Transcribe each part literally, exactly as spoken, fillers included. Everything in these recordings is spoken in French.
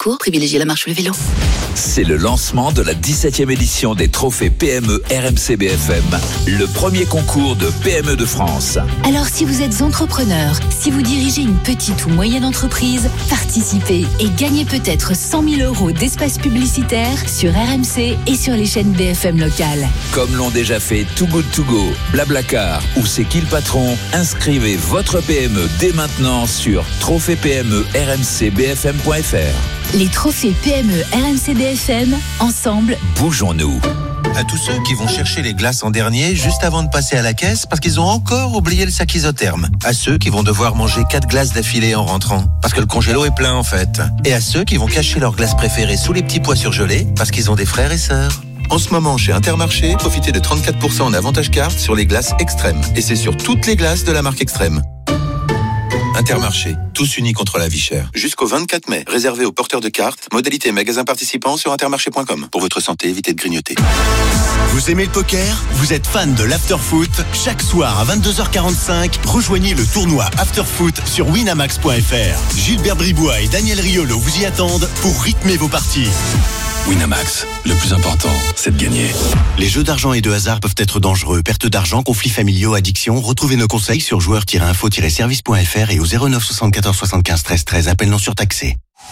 cours, privilégiez la marche ou le vélo. C'est le lancement de la dix-septième édition des trophées P M E R M C B F M, le premier concours de P M E de France. Alors si vous êtes entrepreneur, si vous dirigez une petite ou moyenne entreprise, participez et gagnez peut-être cent mille euros d'espace publicitaire sur R M C et sur les chaînes B F M locales. Comme l'ont déjà fait Too Good To Go, Blablacar ou C'est qui le patron, inscrivez votre P M E dès maintenant sur trophée P M E R M C B F M point F R. Les trophées P M E R M C B F M, ensemble, bougeons-nous. À tous ceux qui vont chercher les glaces en dernier juste avant de passer à la caisse parce qu'ils ont encore oublié le sac isotherme. À ceux qui vont devoir manger quatre glaces d'affilée en rentrant parce que le congélo est plein en fait. Et à ceux qui vont cacher leurs glaces préférées sous les petits pois surgelés parce qu'ils ont des frères et sœurs. En ce moment, chez Intermarché, profitez de trente-quatre pour cent en avantage carte sur les glaces Extrême. Et c'est sur toutes les glaces de la marque Extrême. Intermarché, tous unis contre la vie chère. Jusqu'au vingt-quatre mai, réservé aux porteurs de cartes. Modalité magasin participant sur intermarché point com. Pour votre santé, évitez de grignoter. Vous aimez le poker ? Vous êtes fan de l'afterfoot ? Chaque soir à vingt-deux heures quarante-cinq, rejoignez le tournoi Afterfoot sur winamax point F R. Gilbert Bribois et Daniel Riolo vous y attendent pour rythmer vos parties. Winamax, le plus important, c'est de gagner. Les jeux d'argent et de hasard peuvent être dangereux. Perte d'argent, conflits familiaux, addiction. Retrouvez nos conseils sur joueurs tiret info tiret service point F R et au zéro neuf soixante-quatorze soixante-quinze treize treize. Appel non surtaxé.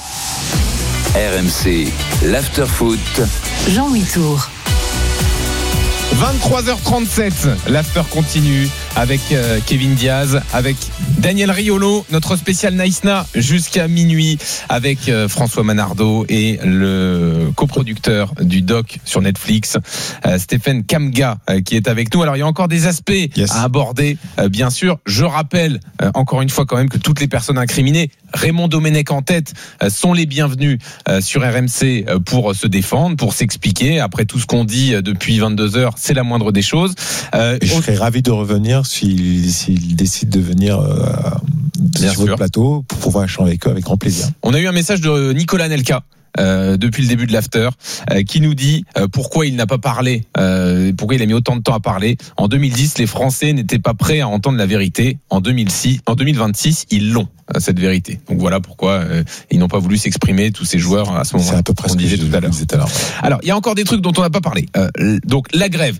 R M C, l'afterfoot. Jean-Louis Tour. vingt-trois heures trente-sept, l'after continue avec euh, Kevin Diaz, avec Daniel Riolo, notre spécial Naïsna jusqu'à minuit avec euh, François Manardo et le coproducteur du doc sur Netflix, euh, Stéphane Kamga, euh, qui est avec nous. Alors il y a encore des aspects yes. à aborder, euh, bien sûr. Je rappelle euh, encore une fois quand même que toutes les personnes incriminées, Raymond Domenech en tête, euh, sont les bienvenus euh, sur R M C euh, pour se défendre, pour s'expliquer. Après tout ce qu'on dit euh, depuis vingt-deux heures, c'est la moindre des choses. Euh, je serais ravi de revenir s'il, s'il décide de venir euh, sur sûr. votre plateau pour pouvoir échanger avec eux avec grand plaisir. On a eu un message de Nicolas Nelka. Euh, depuis le début de l'after, euh, qui nous dit euh, pourquoi il n'a pas parlé, euh, pourquoi il a mis autant de temps à parler. En deux mille dix, les Français n'étaient pas prêts à entendre la vérité. En deux mille six, en deux mille vingt-six, ils l'ont, euh, cette vérité. Donc voilà pourquoi euh, ils n'ont pas voulu s'exprimer, tous ces joueurs, à ce moment-là. C'est à peu près ce qu'on disait tout à l'heure. Alors, alors il y a encore des trucs dont on n'a pas parlé. Euh, donc la grève,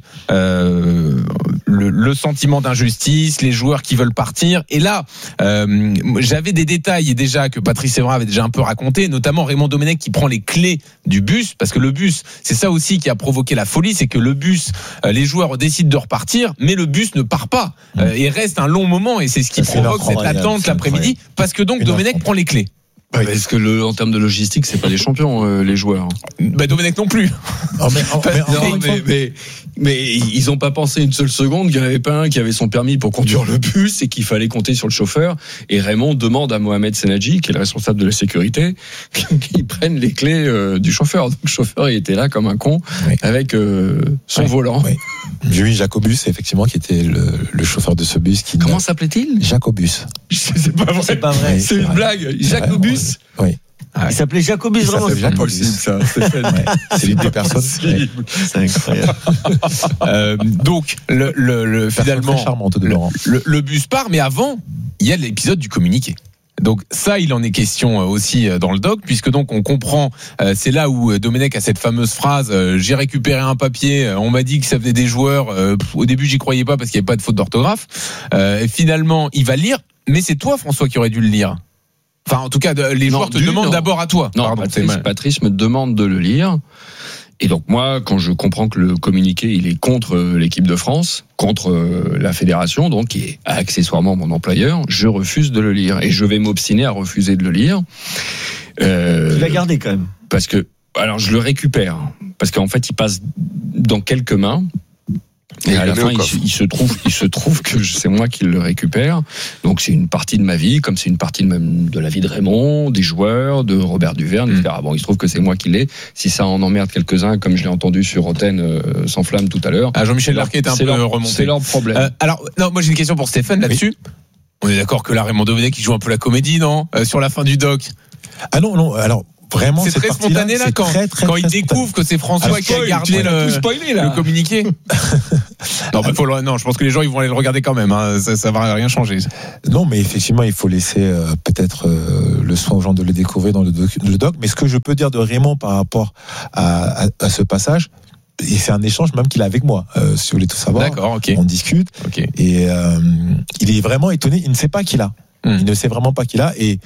euh, le, le sentiment d'injustice, les joueurs qui veulent partir. Et là, euh, j'avais des détails déjà que Patrice Evra avait déjà un peu raconté, notamment Raymond Domenech qui prend les clés du bus, parce que le bus, c'est ça aussi qui a provoqué la folie, c'est que le bus, euh, les joueurs décident de repartir, mais le bus ne part pas euh, et reste un long moment, et c'est ce qui ça, provoque cette attente l'après-midi, parce que donc Domenech prend les clés. Oui. Parce que le, en termes de logistique, c'est pas des champions, euh, les joueurs. Bah, Domenech non plus. Oh, mais, oh, mais, non, mais, mais, mais ils ont pas pensé une seule seconde qu'il n'y en avait pas un qui avait son permis pour conduire le bus et qu'il fallait compter sur le chauffeur. Et Raymond demande à Mohamed Senadji, qui est le responsable de la sécurité, qu'il prenne les clés euh, du chauffeur. Donc le chauffeur, il était là comme un con, oui. avec euh, son oui. volant. Oui. J'ai vu Jacobus, effectivement, qui était le, le chauffeur de ce bus. Qui Comment ne... s'appelait-il ? Jacobus. C'est pas vrai. C'est, pas vrai. c'est, c'est une vrai. blague. Jacobus. Oui. Ah, il s'appelait Jacobus, il vraiment. C'est Jacobus. Ça, c'est, ouais. c'est l'une des personnes. Ouais. C'est incroyable. euh, donc, le, le, le finalement, charmante de le, Laurent. Le, le bus part, mais avant, il y a l'épisode du communiqué. Donc ça, il en est question aussi dans le doc, puisque donc on comprend, euh, c'est là où Domenech a cette fameuse phrase euh, j'ai récupéré un papier, on m'a dit que ça venait des joueurs, euh, au début j'y croyais pas parce qu'il n'y avait pas de faute d'orthographe, euh, et finalement il va lire, mais c'est toi François qui aurais dû le lire. Enfin en tout cas les non, joueurs te demandent non. d'abord à toi. Non, Pardon, Patrice, Patrice me demande de le lire. Et donc moi, quand je comprends que le communiqué, il est contre l'équipe de France, contre la fédération, donc qui est accessoirement mon employeur, je refuse de le lire. Et je vais m'obstiner à refuser de le lire. Euh, tu l'as gardé quand même. Parce que, alors je le récupère, parce qu'en fait, il passe dans quelques mains. Et, et à la fin, il, il se trouve, il se trouve que c'est moi qui le récupère. Donc c'est une partie de ma vie, comme c'est une partie de, même de la vie de Raymond, des joueurs, de Robert Duverne, et cetera. Bon, il se trouve que c'est moi qui l'ai. Si ça en emmerde quelques-uns, comme je l'ai entendu sur Roten euh, sans flamme tout à l'heure. Ah, Jean-Michel Larquet est un peu leur, remonté. C'est leur problème. Euh, alors, non, moi j'ai une question pour Stéphane là-dessus. Oui. On est d'accord que là, Raymond Domenech, il joue un peu la comédie, non euh, sur la fin du doc. Ah non, non. Alors. vraiment, c'est très spontané là, quand, très, très, quand très il spontané. découvre que c'est François Alors, qui a gardé le, spoilé, le communiqué. non, bah, faut le, non, je pense que les gens ils vont aller le regarder quand même. Hein. Ça, ça va rien changer. Non, mais effectivement, il faut laisser euh, peut-être euh, le soin aux gens de le découvrir dans le doc, le doc. Mais ce que je peux dire de Raymond par rapport à, à, à ce passage. Et c'est un échange même qu'il a avec moi, euh, si vous voulez tout savoir. D'accord, ok. On discute. Okay. Et euh, il est vraiment étonné. Il ne sait pas qu'il a. Mmh. Il ne sait vraiment pas qu'il a. Et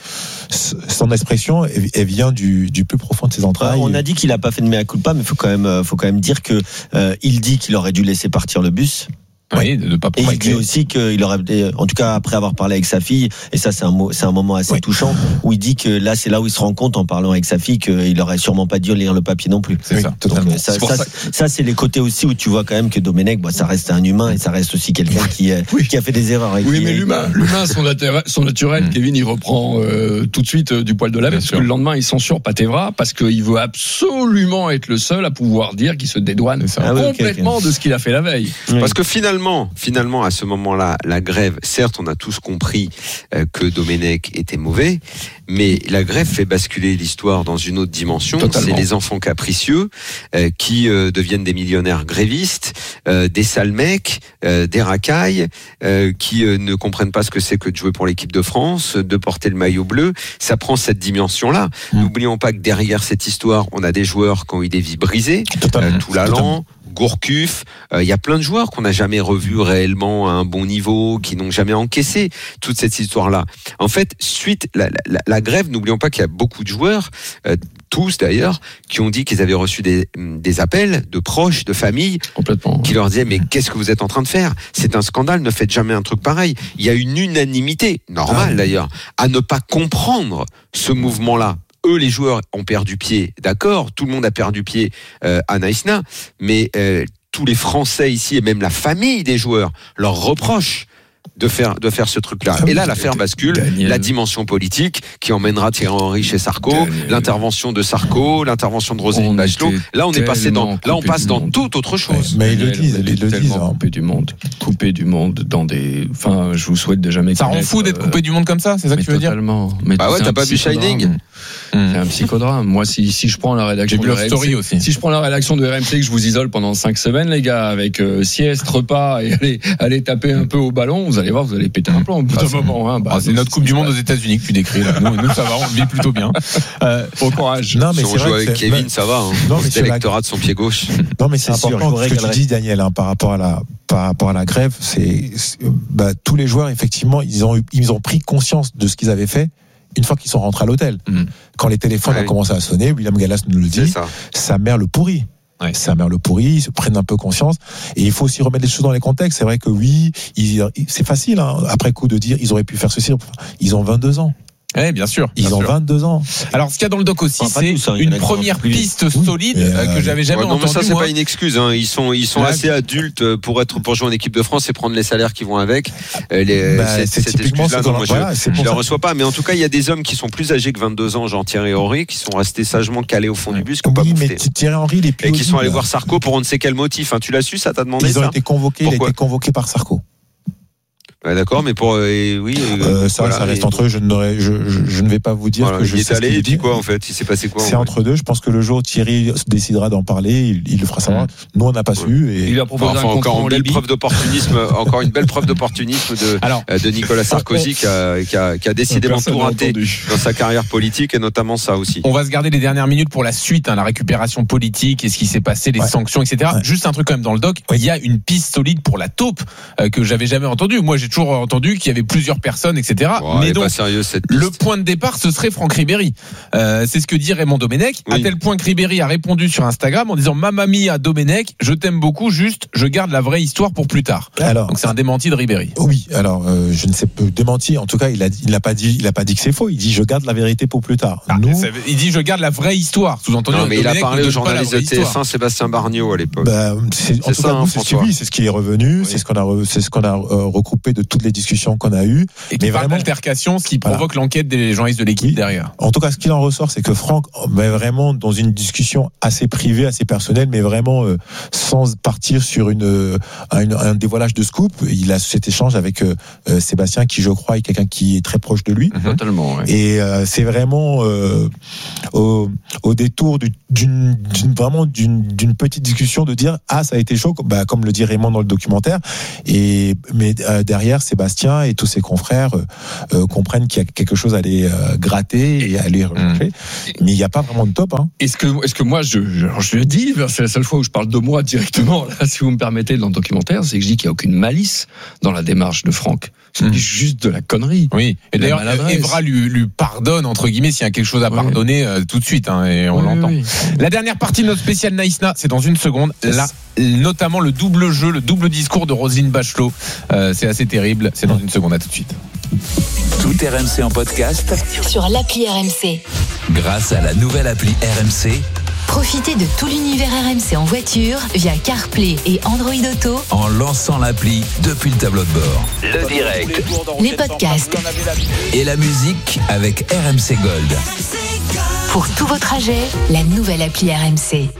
son expression, elle vient du, du plus profond de ses entrailles. On a dit qu'il n'a pas fait de mea culpa, mais il faut quand même, faut quand même dire que euh, il dit qu'il aurait dû laisser partir le bus. Oui, de pas et il dit aussi qu'il aurait, en tout cas après avoir parlé avec sa fille, et ça c'est un mot, c'est un moment assez oui. touchant, où il dit que là c'est là où il se rend compte en parlant avec sa fille qu'il aurait sûrement pas dû lire le papier non plus. C'est oui, ça, totalement. Donc, ça, ça, ça, ça c'est les côtés aussi où tu vois quand même que Domenech, bah, ça reste un humain et ça reste aussi quelqu'un qui, oui. qui a fait des erreurs. Oui, qui, mais l'humain, l'humain, son naturel, son naturel mmh. Kevin, il reprend euh, tout de suite euh, du poil de la bête, parce que le lendemain il censure Patevra parce qu'il veut absolument être le seul à pouvoir dire qu'il se dédouane ah, oui, complètement okay, okay. de ce qu'il a fait la veille. Oui. Parce que finalement, finalement. À ce moment-là, la grève, certes, on a tous compris euh, que Domenech était mauvais, mais la grève fait basculer l'histoire dans une autre dimension. Totalement. C'est les enfants capricieux euh, qui euh, deviennent des millionnaires grévistes, euh, des sales mecs, euh, des racailles, euh, qui euh, ne comprennent pas ce que c'est que de jouer pour l'équipe de France, de porter le maillot bleu. Ça prend cette dimension-là. Mmh. N'oublions pas que derrière cette histoire, on a des joueurs qui ont eu des vies brisées, euh, Toulalan, Gourcuff, il euh, y a plein de joueurs qu'on n'a jamais revus réellement à un bon niveau, qui n'ont jamais encaissé toute cette histoire-là. En fait, suite la, la, la grève, n'oublions pas qu'il y a beaucoup de joueurs, euh, tous d'ailleurs, qui ont dit qu'ils avaient reçu des, des appels de proches, de familles, complètement, qui leur disaient mais qu'est-ce que vous êtes en train de faire ? C'est un scandale, ne faites jamais un truc pareil. Il y a une unanimité, normale d'ailleurs, à ne pas comprendre ce mouvement-là. Eux, les joueurs, ont perdu pied, d'accord, tout le monde a perdu pied euh, à Naïsna, mais euh, tous les Français ici, et même la famille des joueurs, leur reprochent de faire, de faire ce truc-là. Et là, l'affaire bascule, Daniel. La dimension politique qui emmènera Thierry Henry chez Sarko, Daniel. L'intervention de Sarko, l'intervention de Roselyne Bachelot. Là, on est passé dans, là, on passe dans toute autre chose. Mais ils le disent, ils le disent. Coupé du monde, coupé du monde dans des, enfin, je vous souhaite de jamais. Ça rend fou d'être coupé du monde comme ça, c'est ça que tu veux dire? Totalement. Bah ouais, t'as pas vu Shining? C'est un psychodrame. Moi, si, si je prends la rédaction de R M C, aussi. si je prends la rédaction de R M C que je vous isole pendant cinq semaines, les gars, avec euh, sieste, repas et aller, aller taper un peu au ballon, vous allez voir, vous allez péter un plomb au bout d'un moment. Hein. Bah, ah, c'est notre Coupe du Monde aux États-Unis que tu décris là. Nous, nous ça va, on vit plutôt bien. Euh, bon courage. Non, mais si on joue avec Kevin, ça va. Hein. Non, mais c'est l'électorat de son pied gauche. Non, mais c'est, c'est important sûr, ce que tu dis, Daniel, hein, par rapport à la, par rapport à la grève. C'est, c'est bah, tous les joueurs, effectivement, ils ont, ils ont pris conscience de ce qu'ils avaient fait. Une fois qu'ils sont rentrés à l'hôtel, mmh. quand les téléphones ouais. ont commencé à sonner, William Gallas nous le dit, sa mère le pourrit. Ouais. Sa mère le pourrit, ils se prennent un peu conscience. Et il faut aussi remettre les choses dans les contextes. C'est vrai que oui, ils, c'est facile, hein, après coup, de dire ils auraient pu faire ceci. Ils ont vingt-deux ans. Oui, bien sûr. Ils bien ont sûr. vingt-deux ans. Alors, ce qu'il y a dans le doc aussi, enfin, c'est ça, une première piste oui, solide euh, que j'avais jamais ouais, entendue. Non, mais ça, c'est moi. pas une excuse. Hein. Ils sont, ils sont ouais. assez adultes pour être, pour jouer en équipe de France et prendre les salaires qui vont avec. Les, bah, c'est, c'est cette excuse-là, non, moi, voilà, je, je la reçois pas. Mais en tout cas, il y a des hommes qui sont plus âgés que vingt-deux ans, genre Thierry Henry, qui sont restés sagement calés au fond ouais. du bus, qui n'ont oui, pas mais Thierry Henry, les et qui sont allés voir Sarko pour on ne sait quel motif. Hein. Tu l'as su, ça t'a demandé ça? Ils ont été convoqués. Il a été convoqué par Sarko. Ouais, d'accord, mais pour euh, oui, euh, ça, voilà, ça reste et... entre eux. Je, n'aurais, je, je, je ne vais pas vous dire voilà, que je il sais est allé ce et puis quoi en fait, il s'est passé quoi? C'est entre deux. Je pense que le jour où Thierry décidera d'en parler, il, il le fera savoir. Mmh. Nous, on n'a pas ouais. su. Et... Il a proposé enfin, un encore une belle preuve d'opportunisme, encore une belle preuve d'opportunisme de Alors, de Nicolas Sarkozy qui a, qui a, qui a décidément tout raté dans sa carrière politique et notamment ça aussi. On va se garder les dernières minutes pour la suite, hein, la récupération politique et ce qui s'est passé, les ouais. sanctions, et cetera. Ouais. Juste un truc quand même dans le doc. Oui. Il y a une piste solide pour la taupe euh, que j'avais jamais entendue. Moi, j'ai toujours entendu qu'il y avait plusieurs personnes, et cetera. Oh, mais donc, sérieux, le point de départ, ce serait Franck Ribéry. Euh, c'est ce que dit Raymond Domenech. Oui. À tel point que Ribéry a répondu sur Instagram en disant Mamma mia Domenech, je t'aime beaucoup, juste je garde la vraie histoire pour plus tard. Alors, donc c'est un démenti de Ribéry. Oui, alors euh, je ne sais pas démenti. En tout cas, il a il n'a pas dit il a pas dit que c'est faux. Il dit je garde la vérité pour plus tard. Ah, Nous, veut, il dit je garde la vraie histoire. Sous-entendu. Non, mais Domenech, il a parlé au journaliste de T F un Sébastien Barniot à l'époque. Bah, c'est, c'est en tout ça, cas, hein, c'est, oui, c'est ce qui est revenu. Oui. C'est ce qu'on a c'est ce qu'on a euh, recoupé de de toutes les discussions qu'on a eues. Et qui mais parle vraiment d'altercation, ce qui voilà. provoque l'enquête des journalistes de l'équipe oui. derrière. En tout cas, ce qu'il en ressort, c'est que Franck, mais vraiment dans une discussion assez privée, assez personnelle, mais vraiment euh, sans partir sur une, euh, un, un dévoilage de scoop, il a cet échange avec euh, Sébastien, qui je crois est quelqu'un qui est très proche de lui. Mmh, totalement. Ouais. Et euh, c'est vraiment euh, au, au détour d'une, d'une vraiment d'une, d'une petite discussion de dire ah ça a été chaud, bah, comme le dit Raymond dans le documentaire. Et mais euh, derrière Sébastien et tous ses confrères euh, euh, comprennent qu'il y a quelque chose à aller euh, gratter et à aller rechercher. Mmh. Mais il n'y a pas vraiment de top. Hein. Est-ce que est-ce que moi je je, je le dis, c'est la seule fois où je parle de moi directement là, si vous me permettez dans le documentaire, c'est que je dis qu'il n'y a aucune malice dans la démarche de Franck. C'est mmh. juste de la connerie. Oui. Et d'ailleurs, Evra lui, lui pardonne, entre guillemets, s'il y a quelque chose à pardonner, oui. euh, tout de suite, hein, et on oui, l'entend. Oui. La dernière partie de notre spécial Naïsna, c'est dans une seconde. Là, notamment le double jeu, le double discours de Roselyne Bachelot. Euh, c'est assez terrible. C'est dans une seconde. À tout de suite. Tout R M C en podcast sur l'appli R M C. Grâce à la nouvelle appli R M C. Profitez de tout l'univers R M C en voiture via CarPlay et Android Auto en lançant l'appli depuis le tableau de bord. Le direct, les podcasts et la musique avec R M C Gold. Pour tous vos trajets, la nouvelle appli R M C.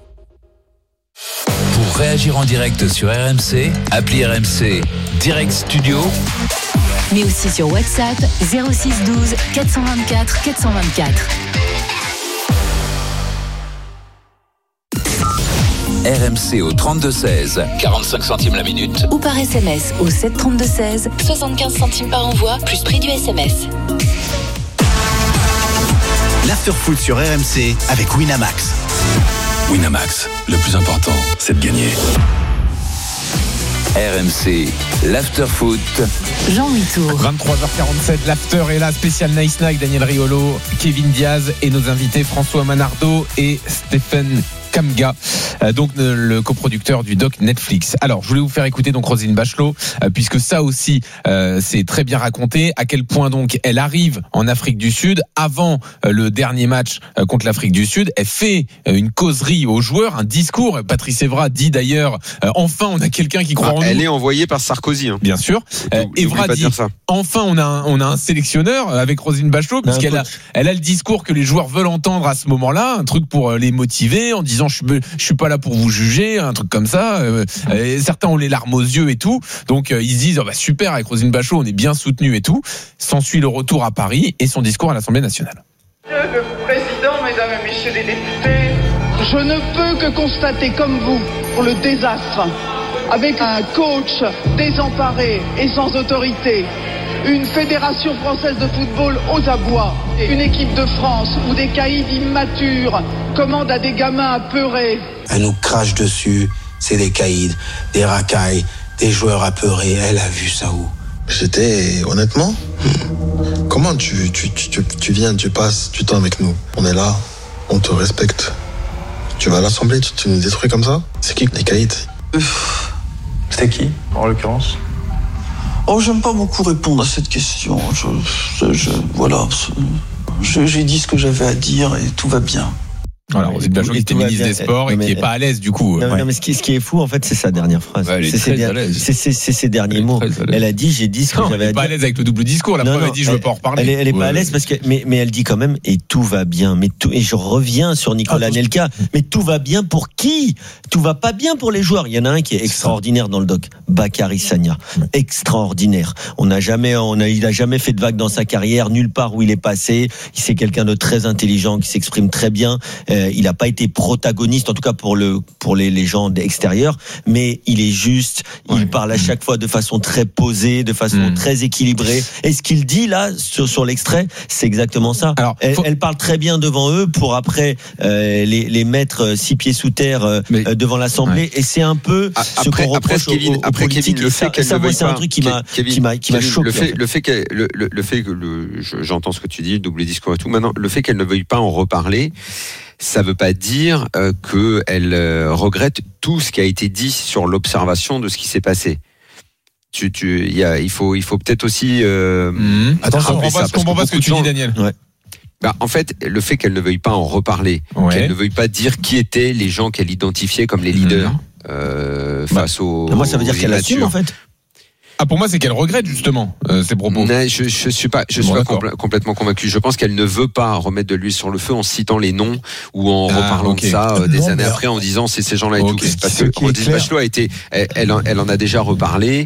Pour réagir en direct sur R M C, appli R M C Direct Studio. Mais aussi sur WhatsApp zéro six douze quatre cent vingt-quatre quatre cent vingt-quatre. R M C au trente-deux seize, quarante-cinq centimes la minute. Ou par S M S au sept trente-deux seize, soixante-quinze centimes par envoi, plus prix du S M S. L'Afterfoot sur R M C avec Winamax. Winamax, le plus important, c'est de gagner. R M C, l'Afterfoot. Jean-Louis Tour. vingt-trois heures quarante-sept, l'After est là, spécial Nice Night, Daniel Riolo, Kevin Diaz et nos invités François Manardo et Stéphane Kamga, euh, donc le, le coproducteur du doc Netflix. Alors, je voulais vous faire écouter donc Roselyne Bachelot, euh, puisque ça aussi, euh, c'est très bien raconté, à quel point donc elle arrive en Afrique du Sud, avant euh, le dernier match euh, contre l'Afrique du Sud, elle fait euh, une causerie aux joueurs, un discours, Patrice Evra dit d'ailleurs, euh, enfin on a quelqu'un qui croit ah, en elle nous. Elle est envoyée par Sarkozy. Hein. Bien sûr. Euh, Evra dit, enfin on a, un, on a un sélectionneur avec Roselyne Bachelot, puisqu'elle a, elle a le discours que les joueurs veulent entendre à ce moment-là, un truc pour les motiver, en disant je, je suis pas là pour vous juger, un truc comme ça. Euh, et certains ont les larmes aux yeux et tout, donc euh, ils se disent oh bah super, avec Roselyne Bachelot on est bien soutenu et tout. S'ensuit le retour à Paris et son discours à l'Assemblée nationale. Monsieur le Président, Mesdames et Messieurs les députés, je ne peux que constater comme vous pour le désastre, avec un coach désemparé et sans autorité, une fédération française de football aux abois, une équipe de France où des caïds immatures commandent à des gamins apeurés. Elle nous crache dessus, c'est des caïds, des racailles, des joueurs apeurés. Elle a vu ça où? J'étais, honnêtement, comment tu, tu, tu, tu viens, tu passes du temps avec nous? On est là, on te respecte. Tu vas à l'Assemblée, tu, tu nous détruis comme ça? C'est qui les caïds? C'était qui, en l'occurrence? Oh, j'aime pas beaucoup répondre à cette question. Je, je, je voilà, je, j'ai dit ce que j'avais à dire et tout va bien. Voilà, Roselyne Bachelot qui était ministre des Sports et qui est pas à l'aise du coup. Non, ouais. non mais ce qui, ce qui est fou en fait, c'est sa dernière phrase. Ouais, c'est, ses der... c'est, c'est, c'est ses derniers mots. Elle a dit, j'ai dit ce que non, j'avais à dire. Elle est pas à l'aise avec le double discours. La preuve, elle dit, je veux pas en reparler. Elle est, elle est ouais. pas à l'aise parce que, mais, mais elle dit quand même, et tout va bien. Mais tout, et je reviens sur Nicolas ah, Anelka. Mais tout va bien pour qui? Tout va pas bien pour les joueurs. Il y en a un qui est extraordinaire dans le doc, Bakary Sagna. Extraordinaire. On n'a jamais, on a, il a jamais fait de vague dans sa carrière, nulle part où il est passé. C'est quelqu'un de très intelligent qui s'exprime très bien. Euh, il a pas été protagoniste, en tout cas pour le pour les, les gens extérieurs, mais il est juste, il ouais. parle à chaque fois de façon très posée, de façon mmh. très équilibrée. Et ce qu'il dit là sur, sur l'extrait, c'est exactement ça. Alors, elle, faut... elle parle très bien devant eux pour après euh, les, les mettre six pieds sous terre euh, mais... devant l'Assemblée. Ouais. Et c'est un peu a, ce après, qu'on reproche après, Kevin, aux, aux après politiques. Kevin, le fait ça, qu'elle ça ne moi, veuille c'est pas, un truc qui m'a Kevin, qui m'a qui m'a choqué. Le fait, le fait que le, le, le fait que le, j'entends ce que tu dis, le double discours et tout. Maintenant, le fait qu'elle ne veuille pas en reparler, ça veut pas dire euh, qu'elle euh, regrette tout ce qui a été dit sur l'observation de ce qui s'est passé. Tu, tu, y a, il faut, il faut peut-être aussi. Euh, mmh. Attention, on ne comprend pas ce que tu dis, Daniel. Ouais. Bah, en fait, le fait qu'elle ne veuille pas en reparler, ouais. qu'elle ne veuille pas dire qui étaient les gens qu'elle identifiait comme les leaders mmh. euh, face bah, aux. Moi, ça veut dire qu'elle assume en fait. Ah, pour moi, c'est qu'elle regrette justement euh, ces propos. Non, je, je suis pas, je suis bon, pas compl- complètement convaincu. Je pense qu'elle ne veut pas remettre de l'huile sur le feu en citant les noms ou en ah, reparlant okay. de ça euh, des non, années après en disant c'est ces gens-là et okay. tout. Parce que Roselyne Bachelot a été, elle, elle, elle en a déjà reparlé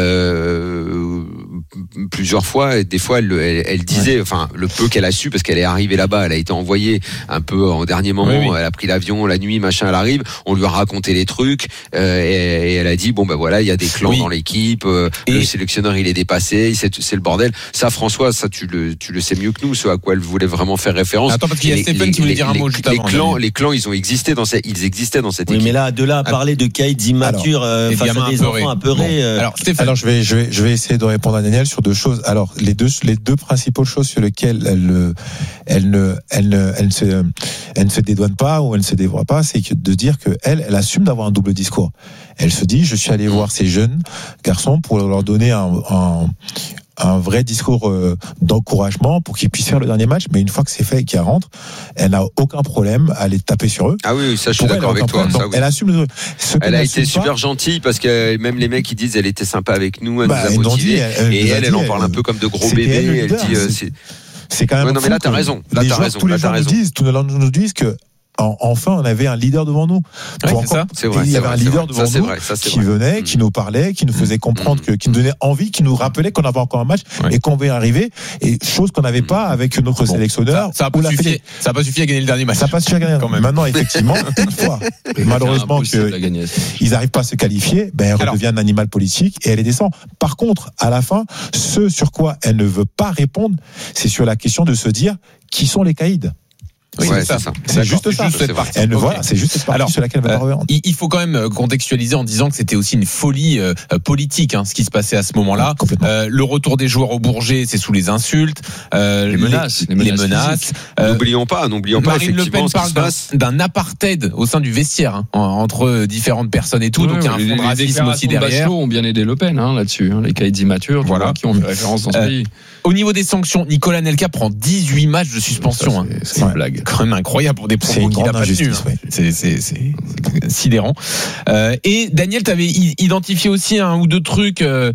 euh, plusieurs fois. Et des fois, elle, elle, elle disait, ouais. enfin, le peu qu'elle a su, parce qu'elle est arrivée là-bas, elle a été envoyée un peu en dernier moment. Oui, oui. Elle a pris l'avion la nuit, machin, elle arrive. On lui a raconté les trucs euh, et, et elle a dit bon ben voilà, il y a des clans oui. dans l'équipe. Euh, et le sélectionneur il est dépassé, c'est, c'est le bordel. Ça, François, ça tu le, tu le sais mieux que nous, ce à quoi elle voulait vraiment faire référence. Attends, parce qu'il y a Stéphane qui voulait dire un mot juste les avant. Clans, les clans, ils ont existé dans cette, ils existaient dans cette oui, équipe. Mais là, de là à parler de caïds immatures euh, face à des enfants apeurés. Bon. Euh... Alors, Stéphane. Alors, je vais, je vais, je vais essayer de répondre à Daniel sur deux choses. Alors, les deux, les deux principales choses sur lesquelles elle, elle ne, elle ne, elle ne se, elle ne se dédouane pas ou elle ne se dévoie pas, c'est de dire que elle, elle assume d'avoir un double discours. Elle se dit, je suis allé voir ces jeunes garçons pour leur donner un, un, un vrai discours euh, d'encouragement pour qu'ils puissent faire le dernier match. Mais une fois que c'est fait et qu'ils rentrent, elle n'a aucun problème à aller taper sur eux. Ah oui, ça je suis pour d'accord elle, avec toi. Donc, ça, oui. Elle assume. Le, ce elle a été super pas, gentille parce que même les mecs ils disent elle était sympa avec nous, elle bah, nous a motivés. Dit, elle, et elle, elle en parle un peu comme de gros bébés. Elle, elle dit, euh, c'est, c'est quand même. Ouais, non mais là t'as raison. Là t'as joueurs, raison. Tous là, les gens nous disent, tous les gens nous disent que. Enfin, on avait un leader devant nous. Ouais, c'est ça. C'est vrai, il y avait vrai, un leader vrai. devant ça, nous vrai, ça, qui vrai. venait, qui nous parlait, qui nous faisait comprendre, que, qui nous donnait envie, qui nous rappelait qu'on avait encore un match ouais. et qu'on va y arriver. Et chose qu'on n'avait pas avec notre bon, sélectionneur. Ça n'a pas, fait... pas suffi à gagner le dernier match. Ça n'a pas suffi à gagner quand même. Maintenant, effectivement, une fois, malheureusement, qu'ils n'arrivent pas à se qualifier, ben, elle Alors, redevient un animal politique et elle les descend. Par contre, à la fin, ce sur quoi elle ne veut pas répondre, c'est sur la question de se dire qui sont les caïds. Oui, ouais, c'est ça. ça. C'est juste ça. Juste cette partie. Elle, okay. Voilà, c'est juste cette partie Alors, sur laquelle elle va revenir. Il faut quand même contextualiser en disant que c'était aussi une folie euh, politique, hein, ce qui se passait à ce moment-là. Euh, le retour des joueurs au Bourget, c'est sous les insultes, euh, les menaces, les, les menaces. menaces. Euh, n'oublions pas, n'oublions pas. Marine Le Pen parle d'un, d'un apartheid au sein du vestiaire, hein, entre différentes personnes et tout. Ouais, donc il y a un fond de racisme aussi derrière. Les ont bien aidé Le Pen hein, là-dessus, hein, les caïds immatures, voilà, qui ont fait référence dans ce pays. Au niveau des sanctions, Nicolas Anelka prend dix-huit matchs de suspension. Ça, c'est, hein. c'est une blague. Quand même incroyable pour des propos qu'il n'a pas tenus. Hein. Ouais. C'est, c'est, c'est, c'est sidérant. Euh, et Daniel, tu avais identifié aussi un ou deux trucs euh,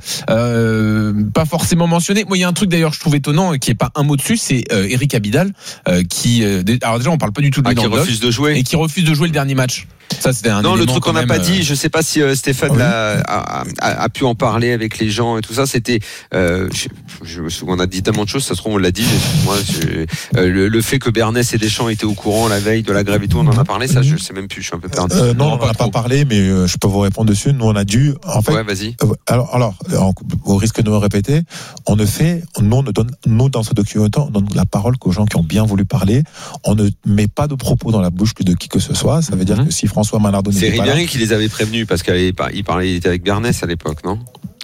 euh, pas forcément mentionnés. Moi, il y a un truc d'ailleurs, je trouve étonnant, qui est pas un mot dessus, c'est euh, Eric Abidal, euh, qui. Euh, alors déjà, on parle pas du tout de lui ah, dans qui refuse de jouer et qui refuse de jouer le dernier match. Ça, c'était un non, le truc qu'on n'a pas euh... dit, je sais pas si euh, Stéphane oui. a, a, a, a pu en parler avec les gens et tout ça, c'était, euh, je, je, on a dit tellement de choses, ça se trouve on l'a dit, moi, je, euh, le, le fait que Bernès et Deschamps étaient au courant la veille de la grève et tout, on en a parlé, ça je sais même plus, je suis un peu perdu. Euh, non, non, on n'en a pas parlé, mais euh, je peux vous répondre dessus. Nous, on a dû, en fait. Ouais, vas-y. Euh, alors, alors, au risque de me répéter, on ne fait, nous, on ne donne, nous, dans ce document, on donne la parole qu'aux gens qui ont bien voulu parler. On ne met pas de propos dans la bouche de qui que ce soit. Ça veut dire mm-hmm. que si François Manardo n'était pas là. C'est Ribéry qui les avait prévenus parce qu'il parlait, il était avec Bernès à l'époque, non?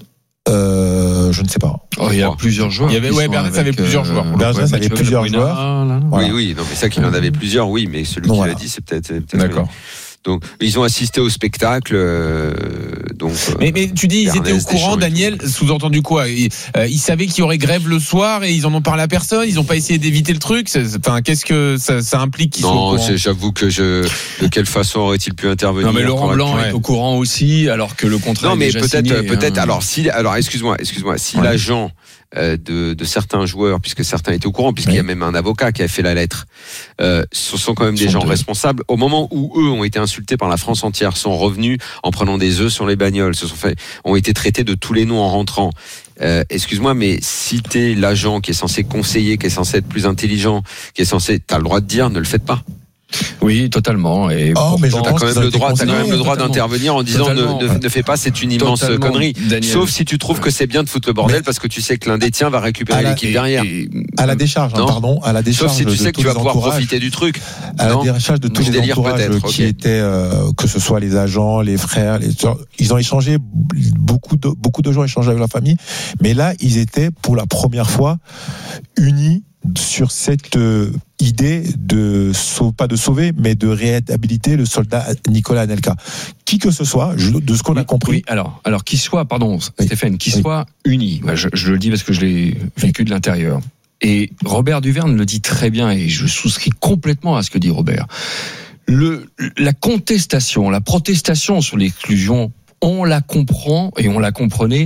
Euh, je ne sais pas. Oh, il y a plusieurs joueurs. Il y avait, ouais, Bernès avait plusieurs joueurs. Bernès avait plusieurs joueurs. Voilà. Oui, oui, non, mais ça qu'il en avait plusieurs, oui, mais celui non, qui voilà. l'a dit, c'est peut-être. C'est peut-être D'accord. Donc, ils ont assisté au spectacle. Euh, donc, mais, mais tu dis, ils étaient au courant, Daniel, sous-entendu quoi ils, euh, ils savaient qu'il y aurait grève le soir et ils en ont parlé à personne. Ils n'ont pas essayé d'éviter le truc. Enfin, qu'est-ce que ça, ça implique qu'ils non, soient au courant? J'avoue que je. De quelle façon aurait-il pu intervenir? Non, mais Laurent Blanc ouais. est au courant aussi, alors que le contrat. Non, mais est déjà peut-être, signé, peut-être. hein. Alors, si, alors, excuse-moi, excuse-moi. Si ouais. l'agent euh, de, de certains joueurs, puisque certains étaient au courant, puisqu'il ouais. y a même un avocat qui a fait la lettre, euh, ce sont quand même des gens deux. responsables. Au moment où eux ont été insultés par la France entière, sont revenus en prenant des œufs sur les bagnoles, se sont fait, ont été traités de tous les noms en rentrant. Euh, excuse-moi, mais si t'es l'agent qui est censé conseiller, qui est censé être plus intelligent, qui est censé, t'as le droit de dire, ne le faites pas. Oui, totalement. Et oh, mais t'as quand même le droit, t'as quand même le droit d'intervenir en disant ne, ne, ne fais pas, c'est une immense totalement. connerie. Daniel. Sauf si tu trouves que c'est bien de foutre le bordel mais parce que tu sais que l'un des tiens va récupérer la, l'équipe et, derrière. Et, à la décharge, hein, pardon, à la décharge. Sauf si tu sais que tu vas pouvoir profiter du truc. À non la décharge de tous les délire, entourages qui okay. étaient, euh, que ce soit les agents, les frères, les, ils ont échangé beaucoup de beaucoup de gens échangé avec la famille, mais là ils étaient pour la première fois unis sur cette euh, idée de pas de sauver mais de réhabiliter le soldat Nicolas Anelka, qui que ce soit, je, de ce qu'on oui, a compris. Oui, alors alors qu'il soit, pardon oui. Stéphane, qu'il oui. soit uni. Je, je le dis parce que je l'ai vécu de l'intérieur. Et Robert Duverne le dit très bien et je souscris complètement à ce que dit Robert. Le la contestation, la protestation sur l'exclusion, on la comprend et on la comprenait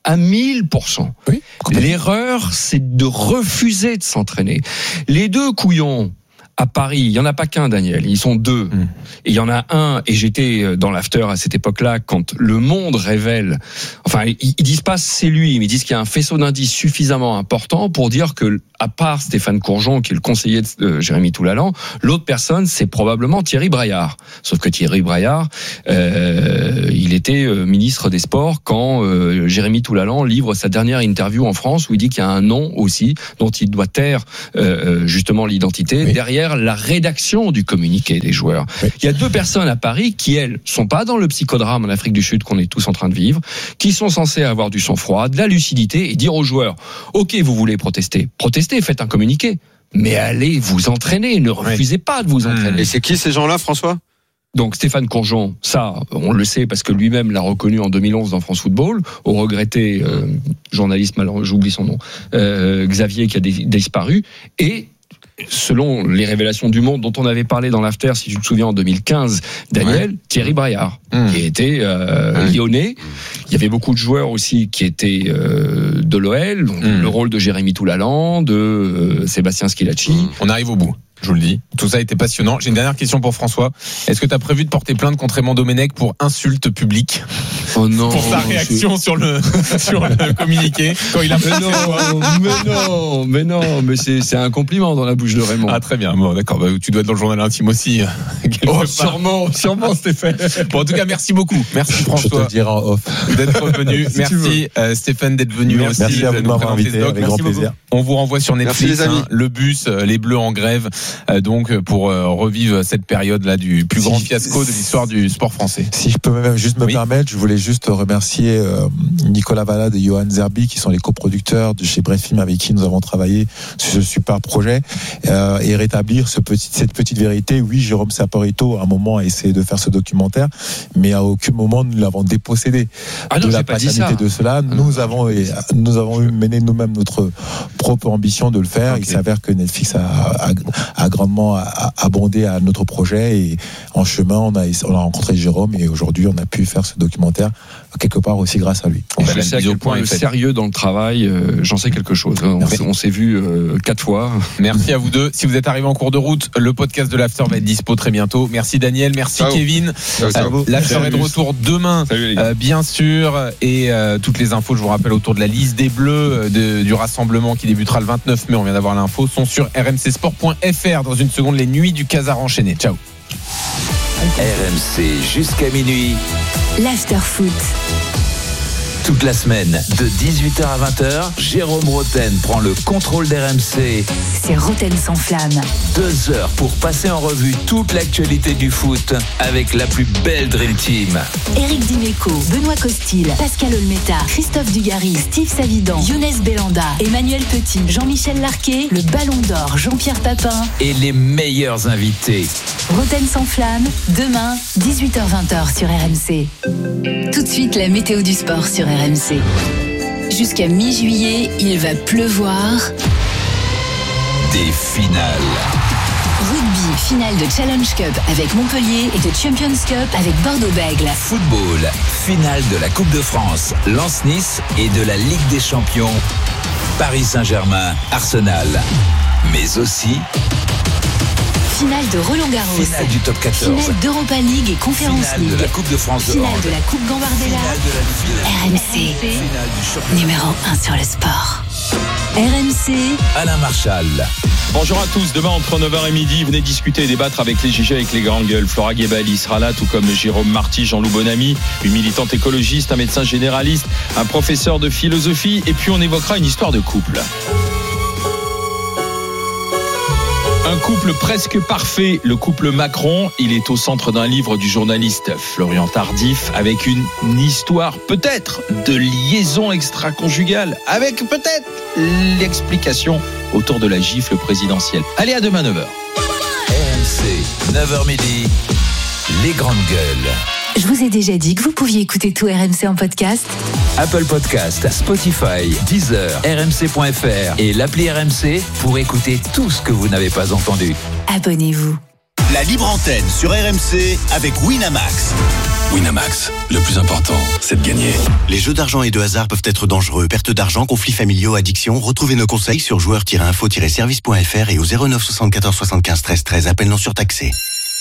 à mille pour cent. Oui, l'erreur, c'est de refuser de s'entraîner. Les deux couillons à Paris, il y en a pas qu'un, Daniel, ils sont deux. Mmh. Et il y en a un, et j'étais dans l'after à cette époque-là, quand Le Monde révèle, enfin, ils, ils disent pas c'est lui, mais ils disent qu'il y a un faisceau d'indices suffisamment important pour dire que, à part Stéphane Courgeon, qui est le conseiller de euh, Jérémy Toulalan, l'autre personne, c'est probablement Thierry Braillard. Sauf que Thierry Braillard, euh, il était euh, ministre des Sports quand euh, Jérémy Toulalan livre sa dernière interview en France, où il dit qu'il y a un nom aussi, dont il doit taire euh, justement l'identité, oui. derrière la rédaction du communiqué des joueurs. Oui. Il y a deux personnes à Paris qui, elles, sont pas dans le psychodrame en Afrique du Sud qu'on est tous en train de vivre, qui sont censées avoir du sang-froid, de la lucidité et dire aux joueurs, ok, vous voulez protester, protestez, faites un communiqué, mais allez vous entraîner, ne refusez oui. pas de vous entraîner. Et c'est qui ces gens-là, François ? Donc Stéphane Courgeon, ça, on le sait parce que lui-même l'a reconnu en deux mille onze dans France Football, au regretté euh, journaliste, malheureux, j'oublie son nom, euh, Xavier qui a dé- disparu, et selon les révélations du Monde dont on avait parlé dans l'after, si tu te souviens, en deux mille quinze, Daniel, ouais. Thierry Braillard, mmh. qui était euh, mmh. lyonnais. Il y avait beaucoup de joueurs aussi qui étaient euh, de l'O L, donc mmh. le rôle de Jérémy Toulalan, de euh, Sébastien Schilacci. Mmh. On arrive au bout. Je vous le dis. Tout ça a été passionnant. J'ai une dernière question pour François. Est-ce que tu as prévu de porter plainte contre Raymond Domenech pour insulte publique ? Oh non. Pour sa réaction sur le, sur le communiqué quand il a mais non, mais non, mais non, mais c'est, c'est un compliment dans la bouche de Raymond. Ah, très bien. Bon, d'accord. Bah, tu dois être dans le journal intime aussi. Oh, sûrement, sûrement, Stéphane. Bon, en tout cas, merci beaucoup. Merci François. Je te le dirai en off. D'être venu. si merci euh, Stéphane d'être venu merci, aussi. Merci à vous de m'avoir invité. Avec grand plaisir. On vous renvoie sur Netflix. Hein, le bus, les Bleus en grève. Euh, donc, pour euh, revivre cette période-là du plus grand si, fiasco de l'histoire du sport français. Si je peux même juste me oui. permettre, je voulais juste remercier euh, Nicolas Valade et Johan Zerbi, qui sont les coproducteurs de chez Bref Film, avec qui nous avons travaillé sur ce super projet, euh, et rétablir ce petit, cette petite vérité. Oui, Jérôme Saporito, à un moment, a essayé de faire ce documentaire, mais à aucun moment, nous l'avons dépossédé ah non, de la paternité de cela. Nous avons, et, nous avons mené nous-mêmes notre propre ambition de le faire. Okay. Il s'avère que Netflix a, a, a grandement a abondé à notre projet, et en chemin on a, on a rencontré Jérôme, et aujourd'hui on a pu faire ce documentaire quelque part aussi grâce à lui. Et je sais à quel point le sérieux dans le travail, euh, j'en sais quelque chose. On, s'est, on s'est vu euh, quatre fois. Merci à vous deux. Si vous êtes arrivés en cours de route, le podcast de l'After va être dispo très bientôt. Merci Daniel, merci ciao. Kevin. Ciao, ciao. L'After est de retour demain, euh, bien sûr, et euh, toutes les infos, je vous rappelle, autour de la liste des Bleus de, du rassemblement qui débutera le vingt-neuf mai, on vient d'avoir l'info, sont sur r m c sport point f r. Dans une seconde, les nuits du Casar enchaîné. Ciao. R M C jusqu'à minuit. L'Afterfoot. Toute la semaine, de dix-huit heures à vingt heures, Jérôme Roten prend le contrôle d'R M C. C'est Roten sans flamme. Deux heures pour passer en revue toute l'actualité du foot avec la plus belle Dream Team. Éric Dimeco, Benoît Costil, Pascal Olmeta, Christophe Dugarry, Steve Savidan, Younes Belanda, Emmanuel Petit, Jean-Michel Larquet, le Ballon d'Or, Jean-Pierre Papin. Et les meilleurs invités. Roten sans flamme, demain, dix-huit heures vingt sur R M C. Tout de suite, la météo du sport sur R M C. Jusqu'à mi-juillet, il va pleuvoir. Des finales. Rugby, finale de Challenge Cup avec Montpellier et de Champions Cup avec Bordeaux-Bègles. Football, finale de la Coupe de France, Lens-Nice et de la Ligue des Champions, Paris Saint-Germain, Arsenal. Mais aussi... finale de Roland-Garros. Finale du top quatorze. Finale d'Europa League et Conference finale League. de la Coupe de France de finale hand. de la Coupe Gambardella. R M C. Numéro un sur le sport. R M C. Alain Marchal. Bonjour à tous. Demain, entre neuf heures et midi, venez discuter et débattre avec les G G, avec les grandes gueules. Flora Guébali sera là, tout comme Jérôme Marty, Jean-Loup Bonamy, une militante écologiste, un médecin généraliste, un professeur de philosophie. Et puis, on évoquera une histoire de couple. Un couple presque parfait, le couple Macron. Il est au centre d'un livre du journaliste Florian Tardif, avec une, une histoire peut-être de liaison extra-conjugale, avec peut-être l'explication autour de la gifle présidentielle. Allez, à demain neuf heures. R M C, neuf heures midi, les grandes gueules. Je vous ai déjà dit que vous pouviez écouter tout R M C en podcast. Apple Podcast, Spotify, Deezer, R M C point F R et l'appli R M C pour écouter tout ce que vous n'avez pas entendu. Abonnez-vous. La libre antenne sur R M C avec Winamax. Winamax, le plus important, c'est de gagner. Les jeux d'argent et de hasard peuvent être dangereux. Perte d'argent, conflits familiaux, addiction. Retrouvez nos conseils sur joueurs tiret info tiret service point f r et au zéro neuf soixante-quatorze soixante-quinze treize treize. Appel non surtaxé.